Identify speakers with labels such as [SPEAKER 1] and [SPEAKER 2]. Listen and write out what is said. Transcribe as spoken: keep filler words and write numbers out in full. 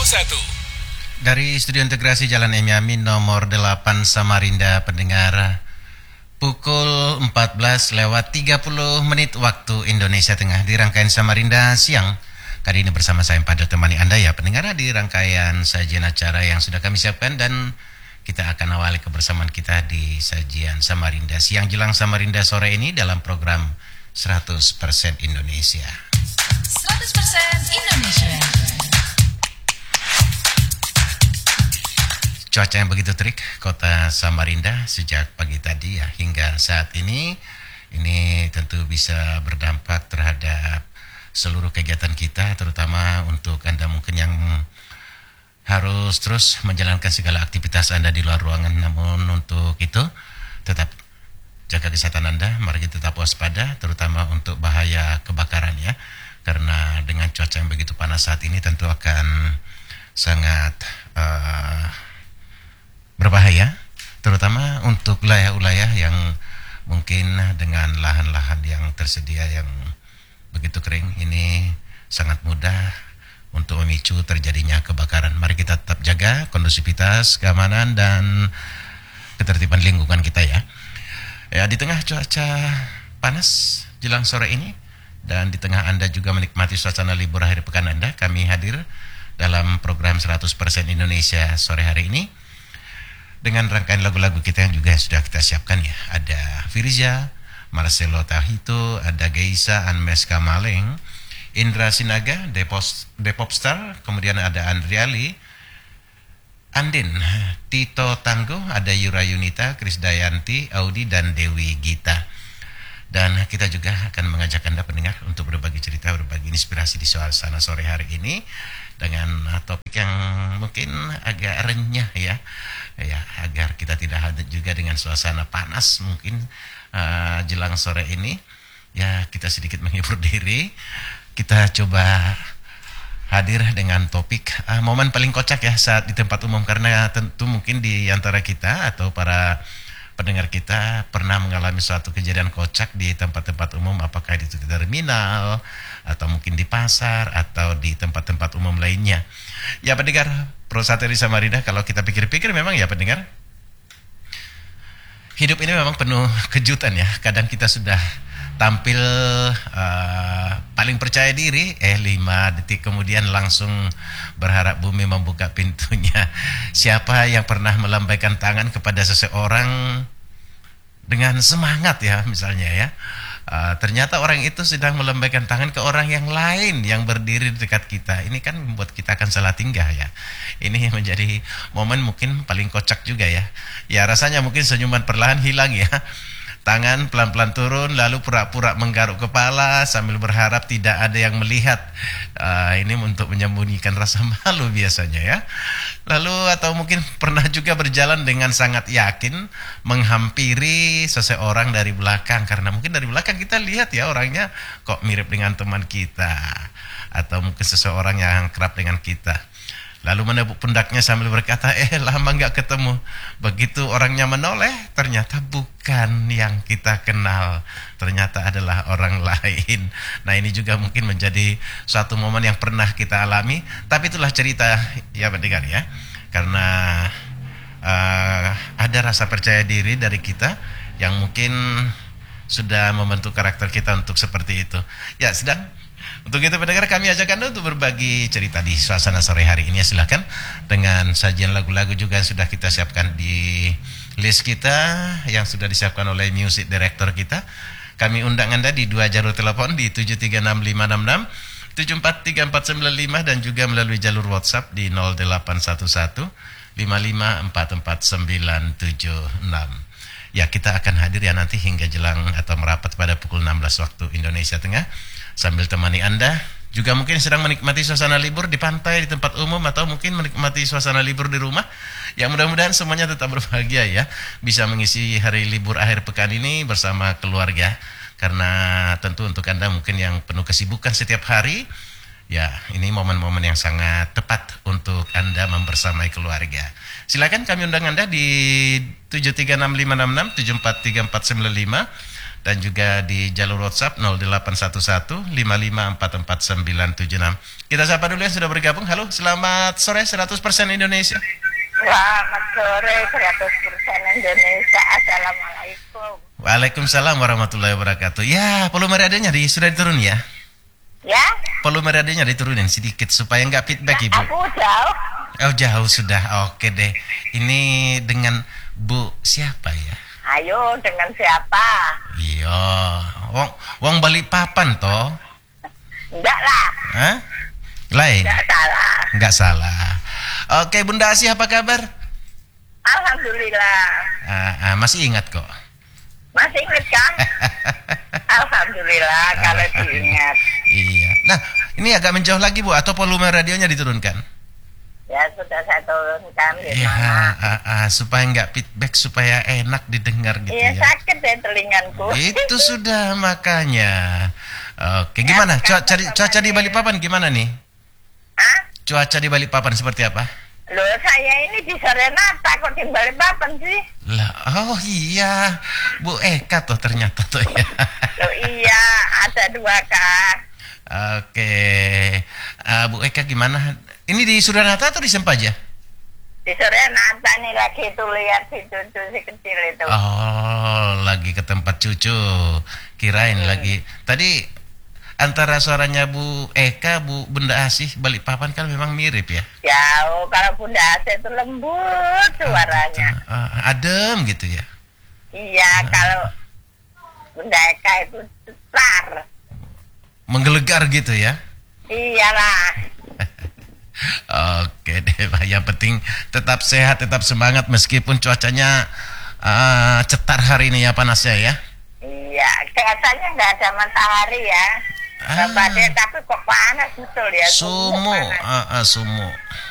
[SPEAKER 1] satu.
[SPEAKER 2] Dari Studio Integrasi Jalan M Yamin nomor delapan Samarinda, pendengar, pukul empat belas lewat tiga puluh menit waktu Indonesia Tengah di rangkaian Samarinda Siang. Kali ini bersama saya pada temani Anda ya pendengar di rangkaian sajian acara yang sudah kami siapkan, dan kita akan awali kebersamaan kita di sajian Samarinda Siang jelang Samarinda sore ini dalam program seratus persen Indonesia.
[SPEAKER 3] seratus persen Indonesia.
[SPEAKER 2] Cuaca yang begitu terik kota Samarinda sejak pagi tadi ya hingga saat ini. Ini tentu bisa berdampak terhadap seluruh kegiatan kita, terutama untuk Anda mungkin yang harus terus menjalankan segala aktivitas Anda di luar ruangan. Namun untuk itu tetap jaga kesehatan Anda, mari kita tetap waspada terutama untuk bahaya kebakaran ya. Karena dengan cuaca yang begitu panas saat ini tentu akan sangat uh, berbahaya, terutama untuk wilayah-wilayah yang mungkin dengan lahan-lahan yang tersedia yang begitu kering. Ini sangat mudah untuk memicu terjadinya kebakaran. Mari kita tetap jaga kondusivitas, keamanan, dan ketertiban lingkungan kita ya. Ya, di tengah cuaca panas jelang sore ini, dan di tengah Anda juga menikmati suasana libur akhir pekan Anda, kami hadir dalam program seratus persen Indonesia sore hari ini dengan rangkaian lagu-lagu kita yang juga sudah kita siapkan ya. Ada Firza, Marcelo Tahito, ada Geisa, Anmes Kamaleng, Indra Sinaga, Depos, Depopstar, kemudian ada Andriali, Andin, Tito Tanggo, ada Yura Yunita, Kris Dayanti, Audi, dan Dewi Gita. Dan kita juga akan mengajak Anda pendengar untuk berbagi cerita, berbagi inspirasi di suasana sore hari ini dengan topik yang mungkin agak renyah ya, ya agar kita tidak hadir juga dengan suasana panas mungkin uh, jelang sore ini. Ya, kita sedikit menghibur diri. Kita coba hadir dengan topik uh, momen paling kocak ya saat di tempat umum, karena tentu mungkin di antara kita atau para pendengar kita pernah mengalami suatu kejadian kocak di tempat-tempat umum, apakah di terminal atau mungkin di pasar atau di tempat-tempat umum lainnya. Ya pendengar Prosateri Samarinda, kalau kita pikir-pikir memang ya pendengar, hidup ini memang penuh kejutan ya. Kadang kita sudah tampil uh, paling percaya diri, eh lima detik kemudian langsung berharap bumi membuka pintunya. Siapa yang pernah melambaikan tangan kepada seseorang dengan semangat ya misalnya ya, uh, ternyata orang itu sedang melambaikan tangan ke orang yang lain yang berdiri di dekat kita. Ini kan membuat kita akan salah tingkah ya. Ini menjadi momen mungkin paling kocak juga ya. Ya rasanya mungkin senyuman perlahan hilang ya. Tangan pelan-pelan turun, lalu pura-pura menggaruk kepala sambil berharap tidak ada yang melihat. Uh, ini untuk menyembunyikan rasa malu biasanya ya. Lalu atau mungkin pernah juga berjalan dengan sangat yakin menghampiri seseorang dari belakang, karena mungkin dari belakang kita lihat ya orangnya kok mirip dengan teman kita atau mungkin seseorang yang kerap dengan kita. Lalu menepuk pundaknya sambil berkata, eh lama gak ketemu. Begitu orangnya menoleh, ternyata bukan yang kita kenal. Ternyata adalah orang lain. Nah ini juga mungkin menjadi suatu momen yang pernah kita alami. Tapi itulah cerita ya pendengar ya. Karena uh, ada rasa percaya diri dari kita yang mungkin sudah membentuk karakter kita untuk seperti itu. Ya sedang untuk itu pendengar, kami ajak Anda untuk berbagi cerita di suasana sore hari ini ya. Silakan dengan sajian lagu-lagu juga yang sudah kita siapkan di list kita yang sudah disiapkan oleh music director kita. Kami undang Anda di dua jalur telepon di tujuh tiga enam lima enam enam, tujuh empat tiga empat sembilan lima dan juga melalui jalur WhatsApp di nol delapan satu satu lima lima empat empat sembilan tujuh enam. Ya, kita akan hadir ya nanti hingga jelang atau merapat pada pukul enam belas waktu Indonesia Tengah, sambil temani Anda juga mungkin sedang menikmati suasana libur di pantai, di tempat umum, atau mungkin menikmati suasana libur di rumah. Ya mudah-mudahan semuanya tetap berbahagia ya, bisa mengisi hari libur akhir pekan ini bersama keluarga. Karena tentu untuk Anda mungkin yang penuh kesibukan setiap hari, ya ini momen-momen yang sangat tepat untuk Anda membersamai keluarga. Silakan kami undang Anda di tujuh tiga enam lima enam enam, tujuh empat tiga empat sembilan lima dan juga di jalur WhatsApp nol delapan satu satu lima lima empat empat sembilan tujuh enam. Kita sapa dulu yang sudah bergabung. Halo, selamat sore seratus persen Indonesia.
[SPEAKER 1] Selamat sore seratus persen Indonesia. Assalamualaikum.
[SPEAKER 2] Waalaikumsalam warahmatullahi wabarakatuh. Ya, volume radionya di, sudah diturun ya?
[SPEAKER 1] Ya?
[SPEAKER 2] Volume radionya diturunin sedikit supaya nggak feedback Ibu.
[SPEAKER 1] Aku jauh.
[SPEAKER 2] Oh jauh sudah, oke deh. Ini dengan Bu siapa ya?
[SPEAKER 1] Ayo, dengan siapa?
[SPEAKER 2] Iya, wong wong Balikpapan toh?
[SPEAKER 1] Enggak lah.
[SPEAKER 2] Hah? Lain?
[SPEAKER 1] Enggak salah.
[SPEAKER 2] Nggak salah. Oke, Bunda Asih apa kabar?
[SPEAKER 1] Alhamdulillah.
[SPEAKER 2] Ah, ah, masih ingat kok.
[SPEAKER 1] Masih ingat kan? Alhamdulillah kalau diingat.
[SPEAKER 2] Iya. Nah, ini agak menjauh lagi Bu, atau volume radionya diturunkan?
[SPEAKER 1] Ya sudah saya turunkan di
[SPEAKER 2] Iya,
[SPEAKER 1] mana.
[SPEAKER 2] ah, ah, supaya nggak feedback, supaya enak didengar gitu
[SPEAKER 1] Iya
[SPEAKER 2] ya.
[SPEAKER 1] sakit deh telinganku.
[SPEAKER 2] Itu sudah makanya. Oke, gimana? Cuaca di, cuaca di Balikpapan gimana nih?
[SPEAKER 1] Hah?
[SPEAKER 2] Cuaca di Balikpapan seperti apa?
[SPEAKER 1] Loh saya ini di Sorenata kok di Balikpapan sih?
[SPEAKER 2] Lah, oh iya, Bu Eka tuh ternyata tuh ya.
[SPEAKER 1] Loh iya ada dua kak.
[SPEAKER 2] Oke, Ah, Bu Eka gimana? Ini di Suranata atau di Sempaja?
[SPEAKER 1] Di Sorenata nih lagi tuh lihat si cucu si kecil itu.
[SPEAKER 2] Oh, lagi ke tempat cucu. Kirain
[SPEAKER 1] Hmm.
[SPEAKER 2] lagi. Tadi antara suaranya Bu Eka, Bu Bunda Asih, Balikpapan kan memang mirip ya.
[SPEAKER 1] Jauh kalau Bunda Ase itu lembut suaranya.
[SPEAKER 2] Ah, adem gitu ya.
[SPEAKER 1] Iya kalau Bunda Eka itu cetar.
[SPEAKER 2] Menggelegar gitu ya.
[SPEAKER 1] Iyalah.
[SPEAKER 2] Oke deh, Pak. Yang penting tetap sehat, tetap semangat meskipun cuacanya ah, cetar hari ini ya, panasnya ya.
[SPEAKER 1] Iya, kelihatannya nggak ada matahari ya.
[SPEAKER 2] Ah.
[SPEAKER 1] Badai tapi kok panas betul ya.
[SPEAKER 2] Sumo,
[SPEAKER 1] panas.
[SPEAKER 2] ah, ah, sumo.